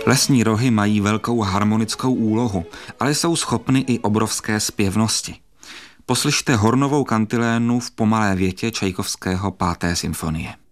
Lesní rohy mají velkou harmonickou úlohu, ale jsou schopny i obrovské zpěvnosti. Poslyšte hornovou kantilénu v pomalé větě Čajkovského 5. symfonie.